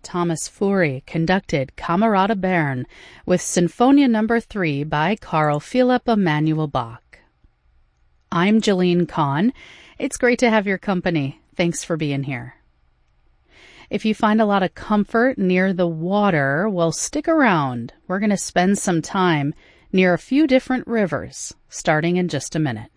Thomas Fury conducted Camerata Bern with Sinfonia No. 3 by Carl Philipp Emanuel Bach. I'm Jeline Kahn. It's great to have your company. Thanks for being here. If you find a lot of comfort near the water, well, stick around. We're going to spend some time near a few different rivers, starting in just a minute.